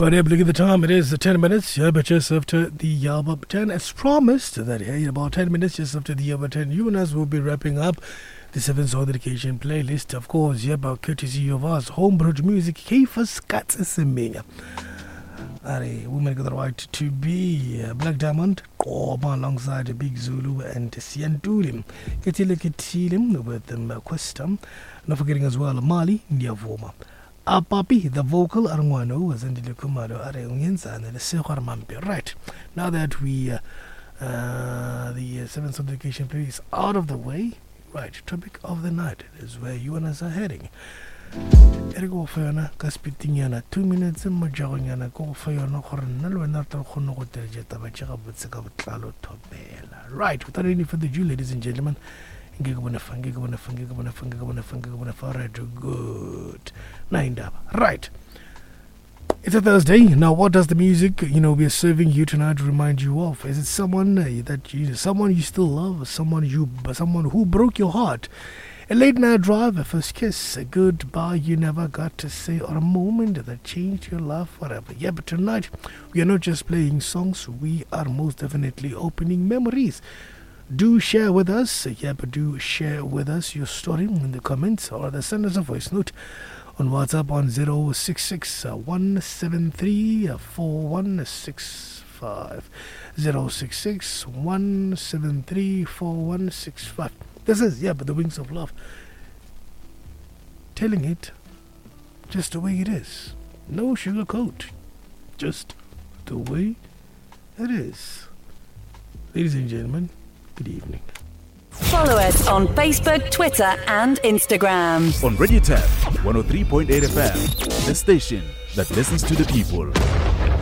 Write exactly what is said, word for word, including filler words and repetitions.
Right, yeah, look at the time. It is ten minutes, yeah, but just after the hour of ten. As promised, that yeah, in about ten minutes, just after the hour of ten, you and us will be wrapping up the seven Soul Dedication playlist. Of course, yeah, but courtesy of us, Homebrewed Music, Kefas Katz Semenya. Are women got the right to be uh, Black Diamond, Koba alongside Big Zulu and Siantulim. Ketile Ketilim with them uh, Questum. Not forgetting as well Mali, Niavoma. Apapi, the vocal Armano was in the Kumado Areungens and the Sehar Mampi. Right, now that we uh, uh, the uh, seventh Dedication play is out of the way, right, topic of the night is where you and us are heading. Ergo Fiona, Caspitiana, two minutes and Majoriana, go for your Nohornal, and after Honogoterjeta, Bachaka, but Saka Tlalo Tobela. Right, without any further ado, ladies and gentlemen. Good. Nine up. Right. It's a Thursday. Now, what does the music, you know, we are serving you tonight remind you of? Is it someone uh, that you, someone you still love, someone you, someone who broke your heart? A late night drive, a first kiss, a goodbye you never got to say, or a moment that changed your life forever. Yeah, but tonight we are not just playing songs; we are most definitely opening memories. Do share with us, yeah, but do share with us your story in the comments or the send us a voice note on WhatsApp on zero six six one seven three four one six five. zero six six one seven three four one six five. This is, yeah, but the Wings of Love. Telling it just the way it is. No sugarcoat. Just the way it is. Ladies and gentlemen, good evening. Follow us on Facebook, Twitter, and Instagram. On Radio Tab one oh three point eight F M, the station that listens to the people.